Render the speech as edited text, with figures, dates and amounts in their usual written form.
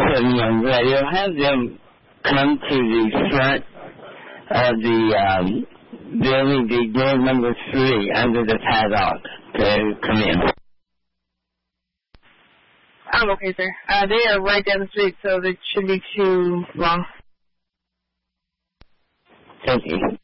young lady. Have them come to the front of the building, the door number 3 under the padlock to come in. Okay, sir. They are right down the street, so it should be too long. Thank you.